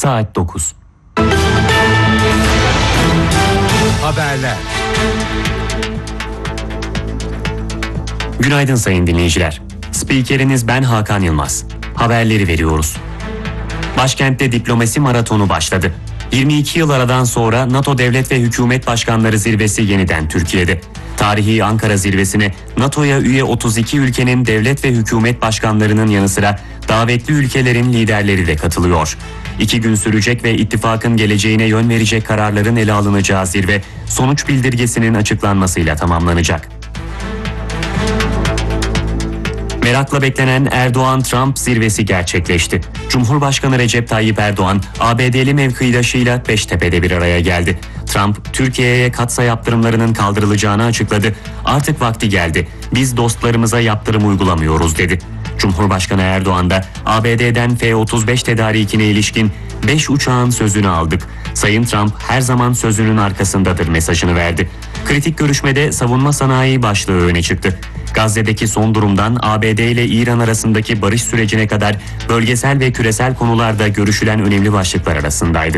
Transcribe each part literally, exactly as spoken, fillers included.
saat dokuz. Haberler. Günaydın sayın dinleyiciler. Spikeriniz ben Hakan Yılmaz. Haberleri veriyoruz. Başkentte diplomasi maratonu başladı. yirmi iki yıl aradan sonra NATO Devlet ve Hükümet Başkanları Zirvesi yeniden Türkiye'de. Tarihi Ankara Zirvesi'ne NATO'ya üye otuz iki ülkenin devlet ve hükümet başkanlarının yanı sıra davetli ülkelerin liderleri de katılıyor. İki gün sürecek ve ittifakın geleceğine yön verecek kararların ele alınacağı zirve sonuç bildirgesinin açıklanmasıyla tamamlanacak. Merakla beklenen Erdoğan-Trump zirvesi gerçekleşti. Cumhurbaşkanı Recep Tayyip Erdoğan, A B D'li mevkidaşıyla Beştepe'de bir araya geldi. Trump, Türkiye'ye katsa yaptırımlarının kaldırılacağını açıkladı. Artık vakti geldi. Biz dostlarımıza yaptırım uygulamıyoruz dedi. Cumhurbaşkanı Erdoğan da A B D'den F otuz beş tedarikine ilişkin beş uçağın sözünü aldık. Sayın Trump her zaman sözünün arkasındadır mesajını verdi. Kritik görüşmede savunma sanayi başlığı öne çıktı. Gazze'deki son durumdan A B D ile İran arasındaki barış sürecine kadar bölgesel ve küresel konularda görüşülen önemli başlıklar arasındaydı.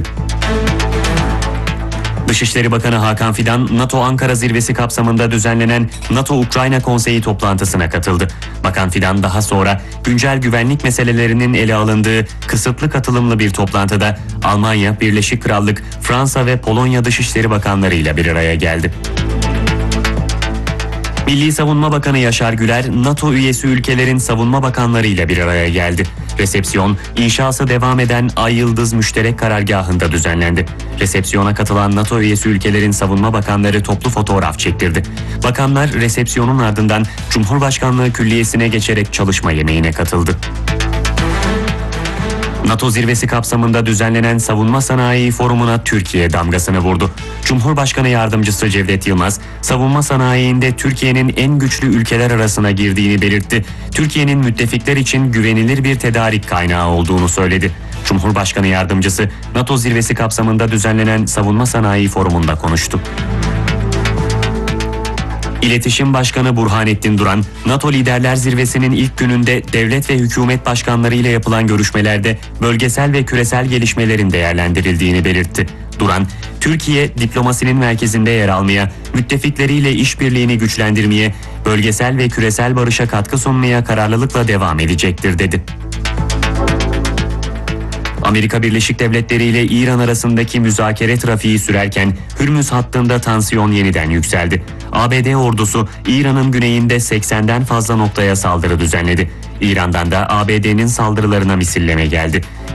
Dışişleri Bakanı Hakan Fidan, NATO Ankara Zirvesi kapsamında düzenlenen NATO-Ukrayna Konseyi toplantısına katıldı. Bakan Fidan daha sonra güncel güvenlik meselelerinin ele alındığı kısıtlı katılımlı bir toplantıda Almanya, Birleşik Krallık, Fransa ve Polonya Dışişleri Bakanları ile bir araya geldi. Milli Savunma Bakanı Yaşar Güler, NATO üyesi ülkelerin savunma bakanları ile bir araya geldi. Resepsiyon, inşası devam eden Ay Yıldız Müşterek Karargahı'nda düzenlendi. Resepsiyona katılan NATO üyesi ülkelerin savunma bakanları toplu fotoğraf çektirdi. Bakanlar resepsiyonun ardından Cumhurbaşkanlığı Külliyesi'ne geçerek çalışma yemeğine katıldı. NATO zirvesi kapsamında düzenlenen Savunma Sanayi Forumu'na Türkiye damgasını vurdu. Cumhurbaşkanı Yardımcısı Cevdet Yılmaz, savunma sanayiinde Türkiye'nin en güçlü ülkeler arasına girdiğini belirtti. Türkiye'nin müttefikler için güvenilir bir tedarik kaynağı olduğunu söyledi. Cumhurbaşkanı Yardımcısı, NATO zirvesi kapsamında düzenlenen Savunma Sanayi Forumu'nda konuştu. İletişim Başkanı Burhanettin Duran, NATO Liderler Zirvesi'nin ilk gününde devlet ve hükümet başkanları ile yapılan görüşmelerde bölgesel ve küresel gelişmelerin değerlendirildiğini belirtti. Duran, Türkiye diplomasinin merkezinde yer almaya, müttefikleriyle işbirliğini güçlendirmeye, bölgesel ve küresel barışa katkı sunmaya kararlılıkla devam edecektir dedi. Amerika Birleşik Devletleri ile İran arasındaki müzakere trafiği sürerken Hürmüz hattında tansiyon yeniden yükseldi. A B D ordusu İran'ın güneyinde seksenden fazla noktaya saldırı düzenledi. İran'dan da A B D'nin saldırılarına misilleme geldi.